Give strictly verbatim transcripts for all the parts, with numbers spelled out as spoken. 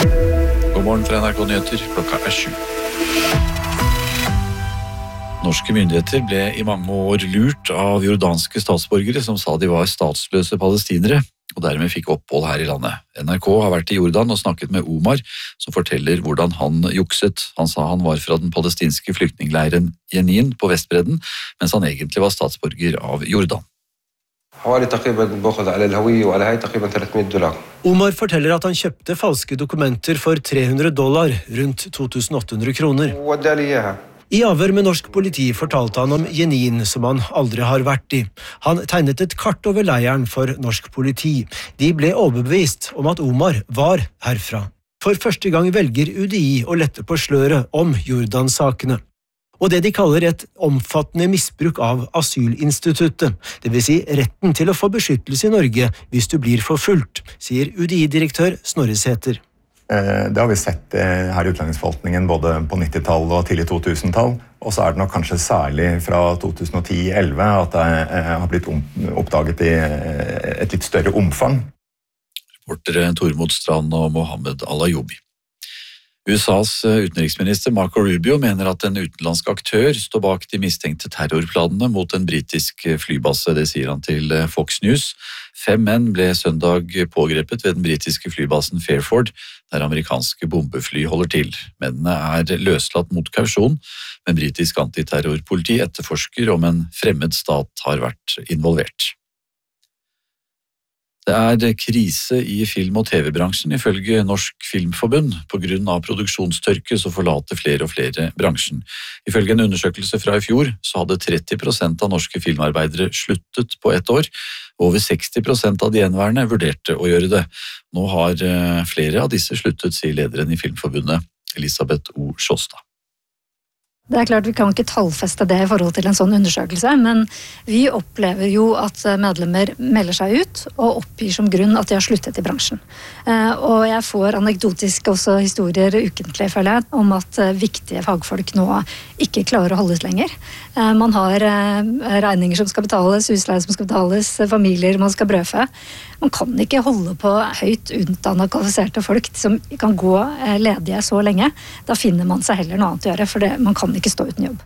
God morgen fra N R K Nyheter, klokka er sju. Norske myndigheter ble i mange år lurt av jordanske statsborgere som sa de var statsløse palestinere, og dermed fikk opphold her i landet. N R K har vært i Jordan og snakket med Omar, som forteller hvordan han jukset. Han sa han var fra den palestinske flyktningleiren Jenin på Vestbredden, mens han egentlig var statsborger av Jordan. Omar forteller at han kjøpte falske dokumenter for tre hundre dollar, rundt to tusen åtte hundre kroner. I avhør med norsk politi fortalte han om Jenin, som han aldri har vært i. Han tegnet et kart over leiren for norsk politi. De ble overbevist om at Omar var herfra. For første gang velger U D I å lette på sløret om Jordan-sakene. Og det de kaller et omfattende misbruk av asylinstituttet, det vil si retten til å få beskyttelse i Norge hvis du blir forfulgt, sier U D I-direktør Snorre Sæther. Det har vi sett her i utlendingsforvaltningen både på nittitallet og tidlig to tusen-tall, og så er det nok kanskje særlig fra to tusen og ti til elleve at det har blitt oppdaget i et litt større omfang. Reportere Tormod Strand og Mohammed Al-Ayoubi. U S A's utenriksminister Marco Rubio mener at en utenlandsk aktør står bak de mistenkte terrorplanene mot en britisk flybase, det sier han til Fox News. Fem menn ble søndag pågrepet ved den britiske flybasen Fairford, der amerikanske bombefly holder til. Mennene er løslatt mot kausjon, men britisk antiterrorpoliti etterforsker om en fremmed stat har vært involvert. Det er krise i film- og T V-bransjen ifølge Norsk Filmforbund. På grunn av produksjonstørke så forlater flere og flere bransjen. Ifølge en undersøkelse fra i fjor så hadde tretti prosent av norske filmarbeidere sluttet på ett år. Over seksti prosent av de gjenværende vurderte å gjøre det. Nå har flere av disse sluttet, sier lederen i Filmforbundet, Elisabeth O. Sjåstad. Det er klart vi kan ikke tallfeste det i forhold til en sånn undersøkelse, men vi opplever jo at medlemmer melder seg ut og oppgir som grunn at de har sluttet i bransjen. Og jeg får anekdotisk også historier ukentlig, føler jeg, om at viktige fagfolk nå ikke klarer å holde ut lenger. Man har regninger som skal betales, husleie som skal betales, familier man skal brødfø. Man kan ikke holde på høyt utdannede kvalifiserte folk som kan gå ledige så lenge. Da finner man seg heller noe annet å gjøre, for det, man kan ikke stå uten jobb.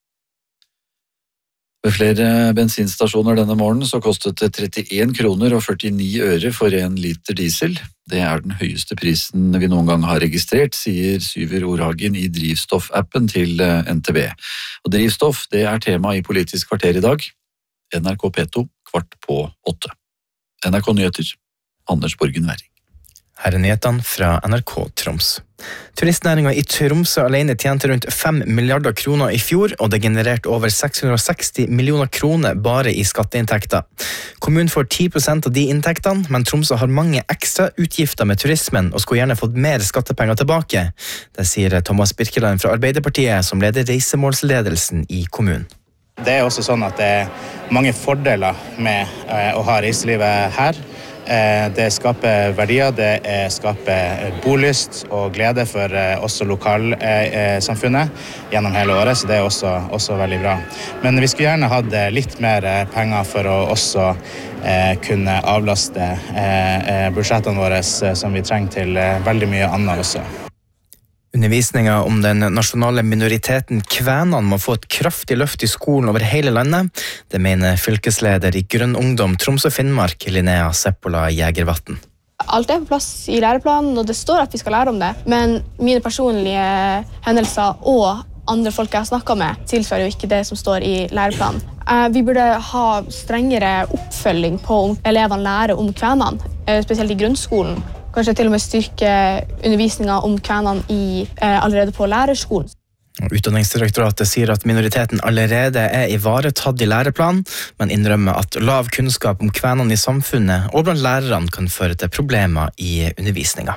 Ved flere bensinstasjoner denne morgenen så kostet det trettien kroner og førtini øre for en liter diesel. Det er den høyeste prisen vi noen gang har registrert, sier Syver Orhagen i drivstoffappen til N T B. Og drivstoff, det er tema i Politisk kvarter i dag. N R K P to, kvart på åtte. N R K Nyheter, Anders Borgen Werring. Her er nyhetene fra N R K Troms. Turistnæringen i Tromsø alene tjente rundt fem milliarder kroner i fjor, og det genererte over seks hundre og seksti millioner kroner bare i skatteinntekter. Kommunen får ti prosent av de inntektene, men Tromsø har mange ekstra utgifter med turismen og skulle gjerne fått mer skattepenger tilbake. Det sier Thomas Birkeland fra Arbeiderpartiet, som leder reisemålsledelsen i kommunen. Det er også sånn at det er mange fordeler med å ha reiselivet her. Det skaper verdier, det skaper bolyst og glede for også lokalsamfunnet gjennom hele året, så det er også, også veldig bra. Men vi skulle gjerne hatt litt mer penger for å også kunne avlaste budsjettene våre som vi trenger til veldig mye annet også. Undervisningen om den nasjonale minoriteten kvenene må få et kraftig løft i skolen over hele landet. Det mener fylkesleder i Grønn Ungdom Troms og Finnmark, Linnea Seppola Jægervatn. Alt er på plass i læreplanen, og det står at vi skal lære om det. Men mine personlige hendelser og andre folk jeg har snakket med, tilfører jo ikke det som står i læreplanen. Vi burde ha strengere oppfølging på om elevene lærer om kvenene, spesielt i grunnskolen. Kanskje til og med styrke undervisningen om kvenene i, eh, allerede på lærerskolen. Utdanningsdirektoratet sier at minoriteten allerede er ivaretatt i læreplanen, men innrømmer at lav kunnskap om kvenene i samfunnet og blant lærerne kan føre til problemer i undervisningen.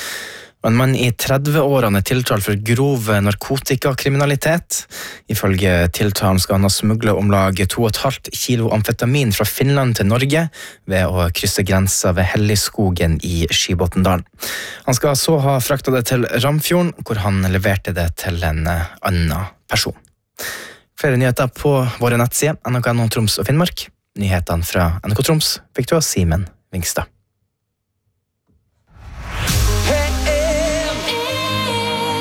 En mann i trettiårene er tiltalt for grov narkotikakriminalitet. Ifølge tiltalen skal han ha smuglet om lag to og et halvt kilo amfetamin fra Finland til Norge ved å krysse grensa ved Helligskogen i Skibotndalen. Han skal så ha fraktet det til Ramfjorden, hvor han leverte det til en annen person. Flere nyheter på våre nettsider, N R K N O Troms og Finnmark. Nyhetene fra N R K Troms fikk du av Simen Vingstad.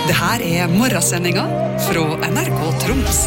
Det her er morgensendinga fra N R K Troms.